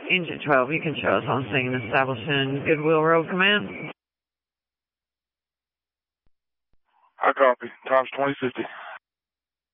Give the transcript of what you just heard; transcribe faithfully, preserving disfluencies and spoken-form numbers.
Engine twelve, you can show us on scene, establishing Goodwill Road Command. I copy. Times twenty fifty.